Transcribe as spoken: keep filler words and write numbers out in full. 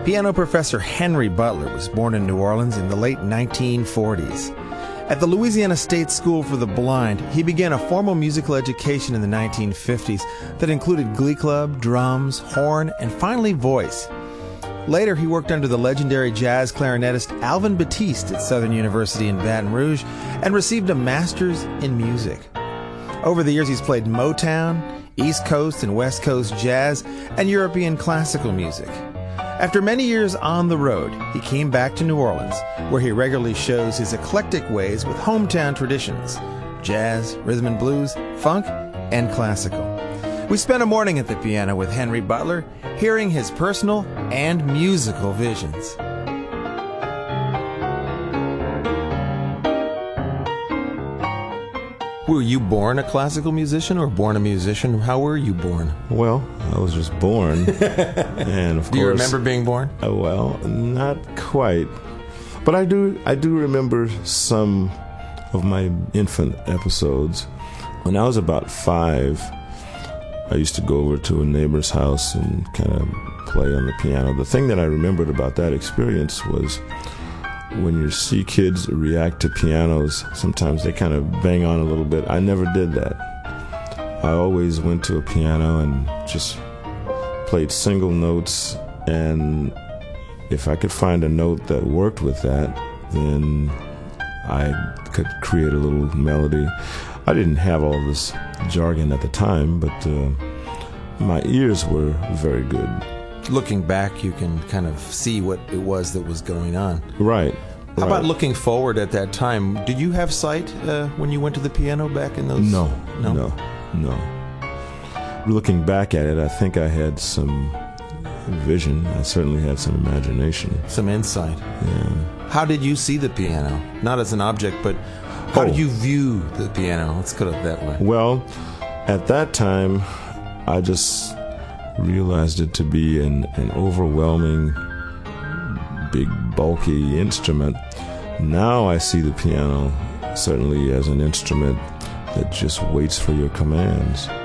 Piano professor Henry Butler was born in New Orleans in the late nineteen forties. At the Louisiana State School for the Blind, he began a formal musical education in the nineteen fifties that included glee club, drums, horn, and finally voice. Later, he worked under the legendary jazz clarinetist Alvin Batiste at Southern University in Baton Rouge and received a master's in music. Over the years, he's played Motown, East Coast and West Coast jazz, and European classical music. After many years on the road, he came back to New Orleans, where he regularly shows his eclectic ways with hometown traditions: jazz, rhythm and blues, funk, and classical. We spent a morning at the piano with Henry Butler, hearing his personal and musical visions. Were you born a classical musician or born a musician? How were you born? Well, I was just born. And of do you course, remember being born? Uh, well, not quite. But I do I do remember some of my infant episodes. When I was about five, I used to go over to a neighbor's house and kind of play on the piano. The thing that I remembered about that experience was when you see kids react to pianos, sometimes they kind of bang on a little bit. I never did that. I always went to a piano and just played single notes, and if I could find a note that worked with that, then I could create a little melody. I didn't have all this jargon at the time, but uh, my ears were very good. Looking back, you can kind of see what it was that was going on. Right. How right. about looking forward at that time? Did you have sight uh, when you went to the piano back in those? No, no, no, no. Looking back at it, I think I had some vision. I certainly had some imagination. Some insight. Yeah. How did you see the piano? Not as an object, but how oh. did you view the piano? Let's put it that way. Well, at that time, I just realized it to be an, an overwhelming, big, bulky instrument. Now I see the piano certainly as an instrument that just waits for your commands.